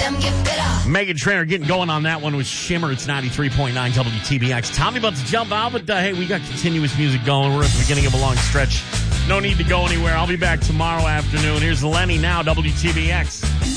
Meghan Trainor getting going on that one with Shimmer. It's 93.9 WTBX. Tommy about to jump out, but hey, we got continuous music going. We're at the beginning of a long stretch. No need to go anywhere. I'll be back tomorrow afternoon. Here's Lenny now, WTBX.